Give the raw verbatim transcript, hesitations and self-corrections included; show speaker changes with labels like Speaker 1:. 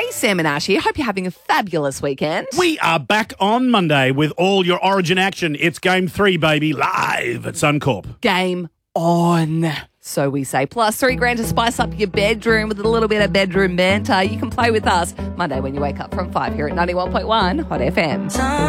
Speaker 1: Hey, Sam and Ash here. Hope you're having a fabulous weekend.
Speaker 2: We are back on Monday with all your Origin action. It's Game three, baby, live at Suncorp.
Speaker 1: Game on. So we say, plus three grand to spice up your bedroom with a little bit of bedroom banter. You can play with us Monday when you wake up from five here at ninety-one point one Hot F M.